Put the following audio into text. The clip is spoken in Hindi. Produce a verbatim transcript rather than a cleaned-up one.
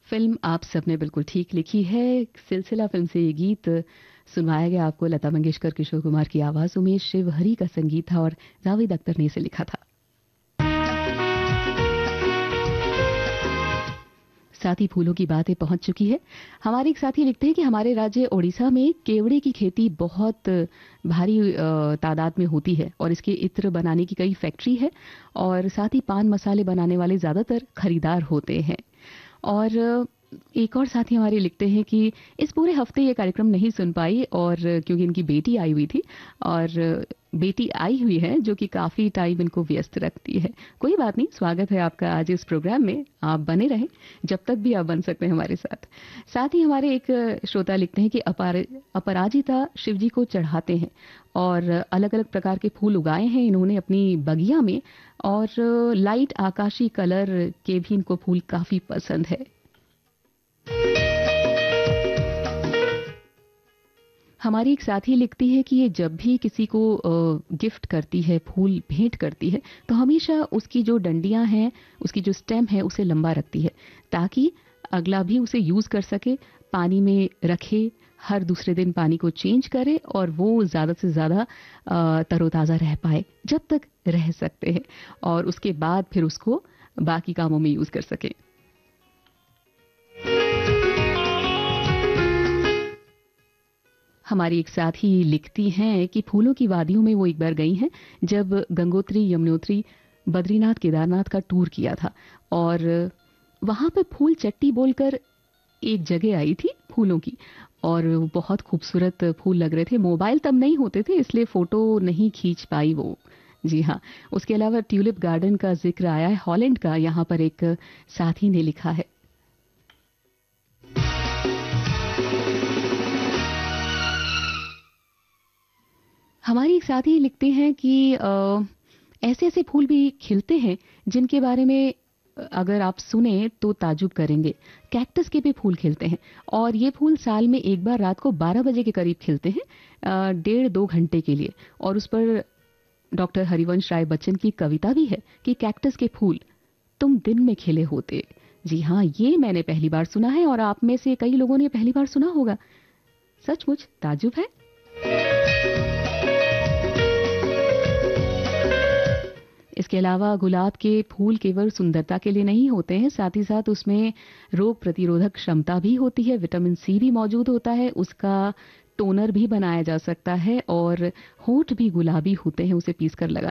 फिल्म आप सबने बिल्कुल ठीक लिखी है। सिलसिला फिल्म से ये गीत सुनवाया गया आपको। लता मंगेशकर, किशोर कुमार की आवाज़ों में शिव हरी का संगीत था और जावेद अख्तर ने इसे लिखा था। साथी फूलों की बातें पहुंच चुकी है। हमारे एक साथी लिखते हैं कि हमारे राज्य ओडिशा में केवड़े की खेती बहुत भारी अ, तादाद में होती है और इसके इत्र बनाने की कई फैक्ट्री है और साथ ही पान मसाले बनाने वाले ज्यादातर खरीदार होते हैं। और अ, एक और साथी हमारे लिखते हैं कि इस पूरे हफ्ते ये कार्यक्रम नहीं सुन पाई और क्योंकि इनकी बेटी आई हुई थी और बेटी आई हुई है जो कि काफी टाइम इनको व्यस्त रखती है। कोई बात नहीं, स्वागत है आपका आज इस प्रोग्राम में। आप बने रहें जब तक भी आप बन सकते हैं हमारे साथ। साथ ही हमारे एक श्रोता लिखते हैं कि अपार अपराजिता शिव जी को चढ़ाते हैं और अलग अलग प्रकार के फूल उगाए हैं इन्होंने अपनी बगिया में और लाइट आकाशी कलर के भी इनको फूल काफी पसंद है। हमारी एक साथी लिखती है कि ये जब भी किसी को गिफ्ट करती है, फूल भेंट करती है, तो हमेशा उसकी जो डंडियां हैं, उसकी जो स्टेम है उसे लंबा रखती है ताकि अगला भी उसे यूज कर सके, पानी में रखे, हर दूसरे दिन पानी को चेंज करे और वो ज्यादा से ज्यादा अ, तरोताजा रह पाए जब तक रह सकते हैं और उसके बाद फिर उसको बाकी कामों में यूज कर सके। हमारी एक साथी लिखती हैं कि फूलों की वादियों में वो एक बार गई हैं जब गंगोत्री, यमुनोत्री, बद्रीनाथ, केदारनाथ का टूर किया था और वहां पे फूल चट्टी बोलकर एक जगह आई थी फूलों की और वो बहुत खूबसूरत फूल लग रहे थे। मोबाइल तब नहीं होते थे इसलिए फोटो नहीं खींच पाई वो। जी हाँ, उसके अलावा ट्यूलिप गार्डन का जिक्र आया है, हॉलैंड का, यहाँ पर एक साथी ने लिखा है। हमारी एक साथी लिखते हैं कि अ, ऐसे ऐसे फूल भी खिलते हैं जिनके बारे में अगर आप सुने तो ताजुब करेंगे। कैक्टस के भी फूल खिलते हैं और ये फूल साल में एक बार रात को बारह बजे के करीब खिलते हैं, अ, डेढ़ दो घंटे के लिए। और उस पर डॉक्टर हरिवंश राय बच्चन की कविता भी है कि कैक्टस के फूल तुम दिन में खिले होते। जी हाँ, ये मैंने पहली बार सुना है और आप में से कई लोगों ने पहली बार सुना होगा। सचमुच ताजुब है। इसके अलावा गुलाब के फूल केवल सुंदरता के लिए नहीं होते हैं, साथ ही साथ उसमें रोग प्रतिरोधक क्षमता भी होती है, विटामिन सी भी मौजूद होता है, उसका टोनर भी बनाया जा सकता है और होंठ भी गुलाबी होते हैं उसे पीसकर लगा